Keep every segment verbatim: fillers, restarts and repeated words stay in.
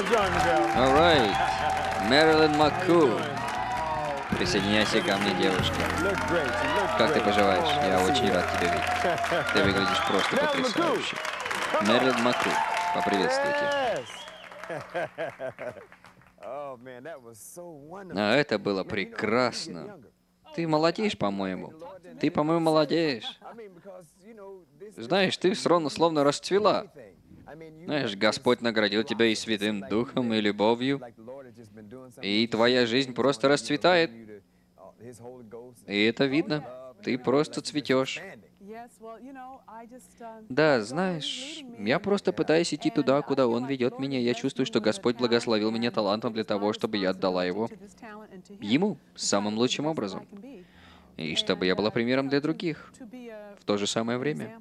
Alright. Мэрилин Маку. Присоединяйся ко мне, девушка. Как ты поживаешь? Я очень рад тебя видеть. Ты выглядишь просто потрясающе. Мэрилин Маку, поприветствуйте. А это было прекрасно. Ты молодеешь, по-моему. Ты, по-моему, молодеешь. Знаешь, ты словно, словно расцвела. Знаешь, Господь наградил тебя и Святым Духом, и любовью, и твоя жизнь просто расцветает. И это видно. Ты просто цветешь. Да, знаешь, я просто пытаюсь идти туда, куда Он ведет меня. Я чувствую, что Господь благословил меня талантом для того, чтобы я отдала его Ему самым лучшим образом. И чтобы я была примером для других в то же самое время.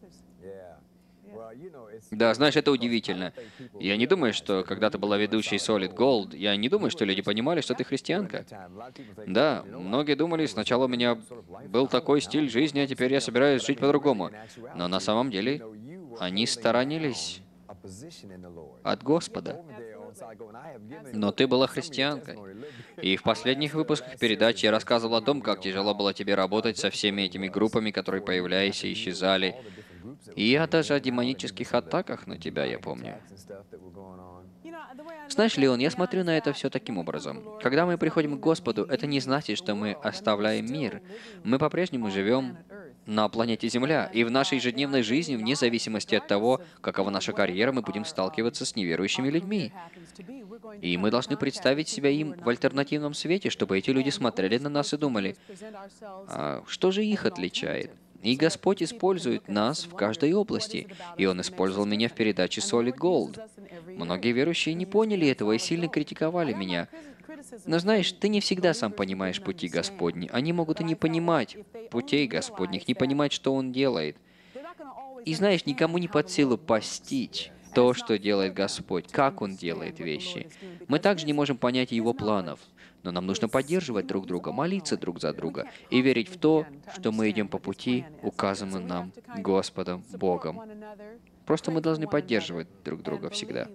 Да, знаешь, это удивительно. Я не думаю, что когда ты была ведущей Solid Gold, я не думаю, что люди понимали, что ты христианка. Да, многие думали, сначала у меня был такой стиль жизни, а теперь я собираюсь жить по-другому. Но на самом деле они сторонились от Господа. Но ты была христианкой. И в последних выпусках передач я рассказывал о том, как тяжело было тебе работать со всеми этими группами, которые появлялись и исчезали. И я даже о демонических атаках на тебя, я помню. Знаешь, Леон, я смотрю на это все таким образом. Когда мы приходим к Господу, это не значит, что мы оставляем мир. Мы по-прежнему живем на планете Земля, и в нашей ежедневной жизни, вне зависимости от того, какова наша карьера, мы будем сталкиваться с неверующими людьми. И мы должны представить себя им в альтернативном свете, чтобы эти люди смотрели на нас и думали, а что же их отличает? И Господь использует нас в каждой области, и Он использовал меня в передаче Solid Gold. Многие верующие не поняли этого и сильно критиковали меня. Но знаешь, ты не всегда сам понимаешь пути Господни. Они могут и не понимать путей Господних, не понимать, что Он делает. И знаешь, никому не под силу постичь то, что делает Господь, как Он делает вещи. Мы также не можем понять Его планов, но нам нужно поддерживать друг друга, молиться друг за друга и верить в то, что мы идем по пути, указанному нам Господом Богом. Просто мы должны поддерживать друг друга всегда.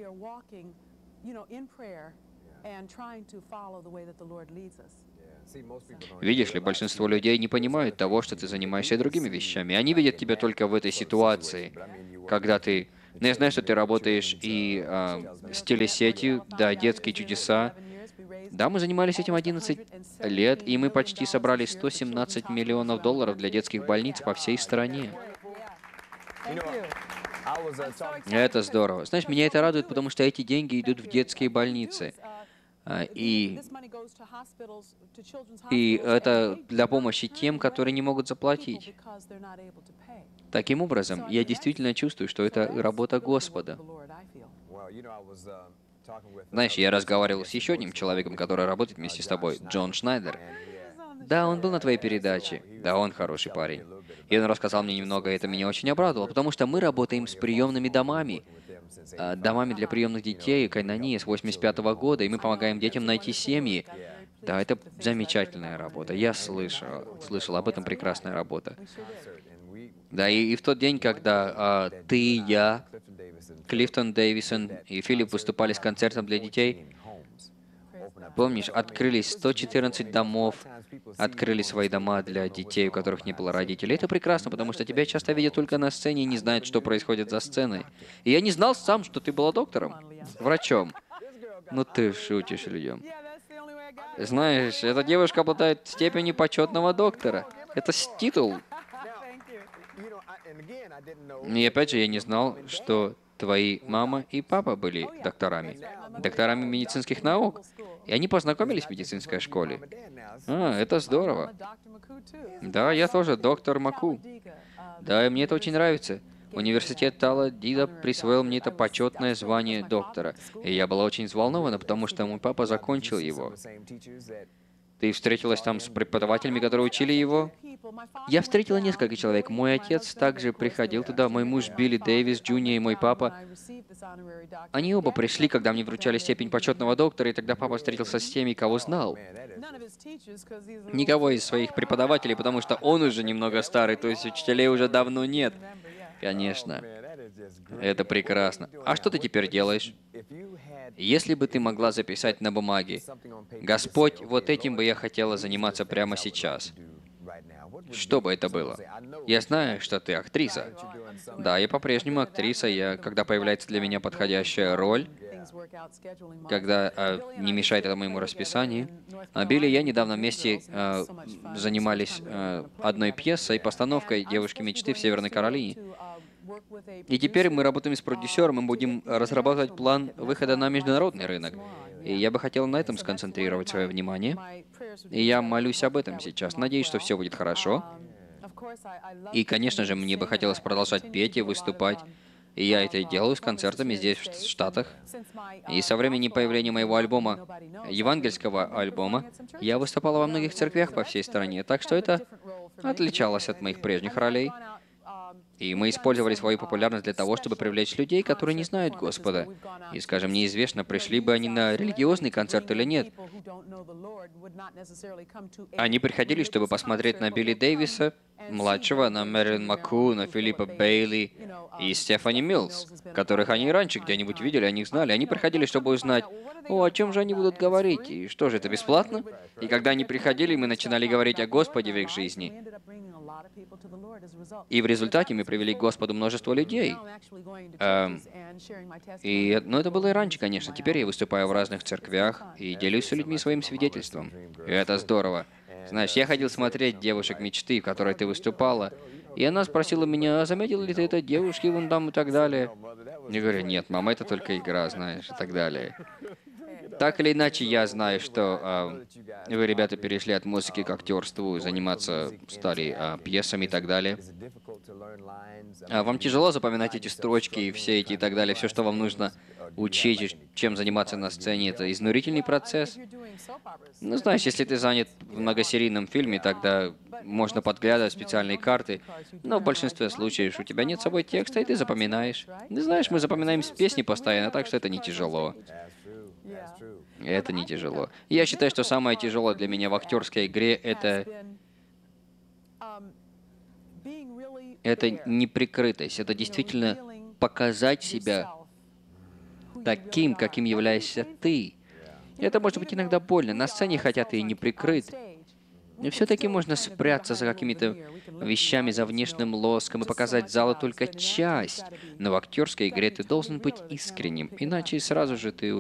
Видишь ли, большинство людей не понимают того, что ты занимаешься другими вещами. Они видят тебя только в этой ситуации, когда ты... Ну, я знаю, что ты работаешь и а, с телесетью, да, детские чудеса. Да, мы занимались этим одиннадцать лет, и мы почти собрали сто семнадцать миллионов долларов для детских больниц по всей стране. Это здорово. Знаешь, меня это радует, потому что эти деньги идут в детские больницы. А, И, и это для помощи тем, которые не могут заплатить. Таким образом, я действительно чувствую, что это работа Господа. Знаешь, я разговаривал с еще одним человеком, который работает вместе с тобой, Джон Шнайдер. Да, он был на твоей передаче. Да, он хороший парень. И он рассказал мне немного, и это меня очень обрадовало, потому что мы работаем с приемными домами, а, домами для приемных детей, Кайнани, с восемьдесят пятого года, и мы помогаем детям найти семьи. Да, это замечательная работа. Я слышал, слышал об этом, прекрасная работа. Да, и, и в тот день, когда а, ты, я, Клифтон Дэвисон и Филипп выступали с концертом для детей, помнишь, открылись сто четырнадцать домов, открыли свои дома для детей, у которых не было родителей. Это прекрасно, потому что тебя часто видят только на сцене и не знают, что происходит за сценой. И я не знал сам, что ты была доктором, врачом. Ну ты шутишь людям. Знаешь, эта девушка обладает степенью почетного доктора. Это с- титул. И опять же, я не знал, что твои мама и папа были докторами, докторами медицинских наук. И они познакомились в медицинской школе. А, это здорово. Да, я тоже доктор Маку. Да, и мне это очень нравится. Университет Тала Дида присвоил мне это почетное звание доктора. И я была очень взволнована, потому что мой папа закончил его. Ты встретилась там с преподавателями, которые учили его? Я встретила несколько человек. Мой отец также приходил туда, мой муж Билли Дэвис, Джуниор и мой папа. Они оба пришли, когда мне вручали степень почетного доктора, и тогда папа встретился с теми, кого знал. Никого из своих преподавателей, потому что он уже немного старый, то есть учителей уже давно нет. Конечно. Это прекрасно. А что ты теперь делаешь? Если бы ты могла записать на бумаге: «Господь, вот этим бы я хотела заниматься прямо сейчас», что бы это было? Я знаю, что ты актриса. Да, я по-прежнему актриса. Я, когда появляется для меня подходящая роль, когда а, не мешает это моему расписанию. А Билли и я недавно вместе а, занимались а, одной пьесой, постановкой «Девушки мечты» в Северной Каролине. И теперь мы работаем с продюсером, мы будем разрабатывать план выхода на международный рынок. И я бы хотел на этом сконцентрировать свое внимание. И я молюсь об этом сейчас. Надеюсь, что все будет хорошо. И, конечно же, мне бы хотелось продолжать петь и выступать. И я это и делаю с концертами здесь, в Штатах. И со времени появления моего альбома, евангельского альбома, я выступала во многих церквях по всей стране, так что это отличалось от моих прежних ролей. И мы использовали свою популярность для того, чтобы привлечь людей, которые не знают Господа. И, скажем, неизвестно, пришли бы они на религиозный концерт или нет. Они приходили, чтобы посмотреть на Билли Дэвиса, младшего, на Мэрилин Маку, на Филиппа Бейли и Стефани Милс, которых они раньше где-нибудь видели, о них знали. Они приходили, чтобы узнать, о, о чем же они будут говорить, и что же, это бесплатно? И когда они приходили, мы начинали говорить о Господе в их жизни. И в результате мы привели к Господу множество людей. Эм, и, ну, это было и раньше, конечно. Теперь я выступаю в разных церквях и делюсь с людьми своим свидетельством. И это здорово. Знаешь, я ходил смотреть «Девушек мечты», в которой ты выступала, и она спросила меня, а заметил ли ты это, девушки вон там и так далее. Я говорю, нет, мама, это только игра, знаешь, и так далее. Так или иначе, я знаю, что а, вы, ребята, перешли от музыки к актерству, заниматься стали а, пьесами и так далее. А вам тяжело запоминать эти строчки и все эти и так далее, все, что вам нужно учить, и чем заниматься на сцене, это изнурительный процесс? Ну, знаешь, если ты занят в многосерийном фильме, тогда можно подглядывать специальные карты, но в большинстве случаев у тебя нет с собой текста, и ты запоминаешь. Ты знаешь, мы запоминаем с песни постоянно, так что это не тяжело. Это не тяжело. Я считаю, что самое тяжелое для меня в актерской игре это это неприкрытость, это действительно показать себя таким, каким являешься ты. Это может быть иногда больно. На сцене, хотя ты и не прикрыт, но все-таки можно спрятаться за какими-то вещами, за внешним лоском и показать залу только часть. Но в актерской игре ты должен быть искренним, иначе сразу же ты